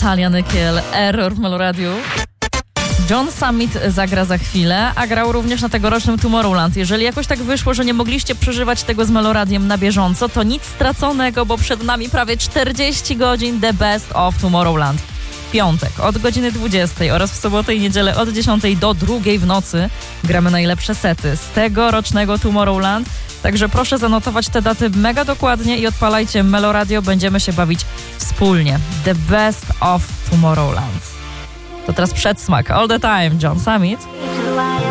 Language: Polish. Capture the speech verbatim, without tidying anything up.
Natalia Nykiel, Error w Meloradiu. John Summit zagra za chwilę, a grał również na tegorocznym Tomorrowland. Jeżeli jakoś tak wyszło, że nie mogliście przeżywać tego z Meloradiem na bieżąco, to nic straconego, bo przed nami prawie czterdzieści godzin The Best of Tomorrowland. W piątek od godziny dwudziestej oraz w sobotę i niedzielę od dziesiątej do drugiej w nocy gramy najlepsze sety z tegorocznego Tomorrowland. Także proszę zanotować te daty mega dokładnie i odpalajcie Meloradio, będziemy się bawić wspólnie. The Best of Tomorrowland. To teraz przedsmak. All the time, John Summit.